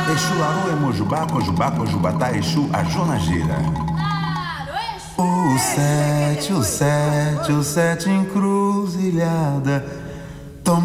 Exu, Aru, Emojubá, Cojubá, Cojubatá, Exu, a Jonageira. O sete encruzilhada